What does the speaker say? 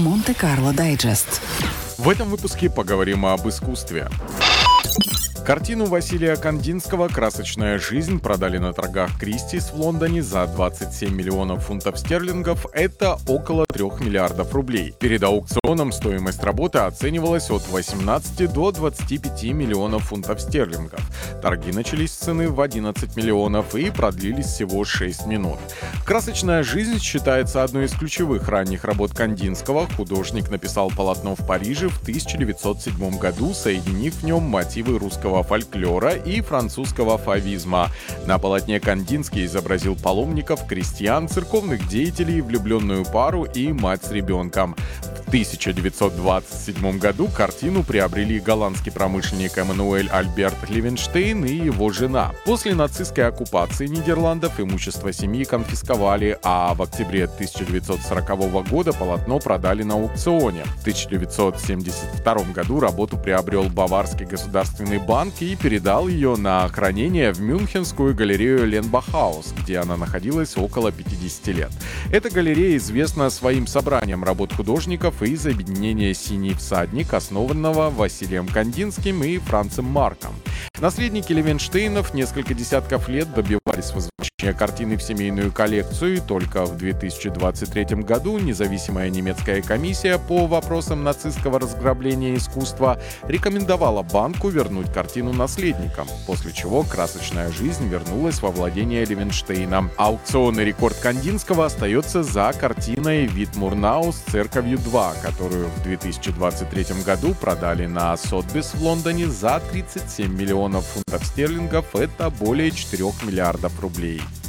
Монте-Карло Дайджест. В этом выпуске поговорим об искусстве. Картину Василия Кандинского «Красочная жизнь» продали на торгах Кристис в Лондоне за 27 миллионов фунтов стерлингов. Это около 3 миллиардов рублей. Перед аукционом стоимость работы оценивалась от 18 до 25 миллионов фунтов стерлингов. Торги начались с цены в 11 миллионов и продлились всего 6 минут. «Красочная жизнь» считается одной из ключевых ранних работ Кандинского. Художник написал полотно в Париже в 1907 году, соединив в нем мотивы русского фольклора и французского фавизма. На полотне Кандинский изобразил паломников, крестьян, церковных деятелей, влюбленную пару и мать с ребенком. В 1927 году картину приобрели голландский промышленник Эммануэль Альберт Левенштейн и его жена. После нацистской оккупации Нидерландов имущество семьи конфисковали, а в октябре 1940 года полотно продали на аукционе. В 1972 году работу приобрел Баварский государственный банк и передал ее на хранение в Мюнхенскую галерею Ленбахаус, где она находилась около 50 лет. Эта галерея известна своим собранием работ художников из объединения «Синий всадник», основанного Василием Кандинским и Францем Марком. Наследники Левенштейнов несколько десятков лет добивались возвращения картины в семейную коллекцию, и только в 2023 году независимая немецкая комиссия по вопросам нацистского разграбления искусства рекомендовала банку вернуть картину наследникам, после чего «Красочная жизнь» вернулась во владение Левенштейна. Аукционный рекорд Кандинского остается за картиной «Вид Мурнау» с церковью 2, которую в 2023 году продали на Сотбис в Лондоне за 37 миллионов фунтов стерлингов, это более 4 миллиардов рублей.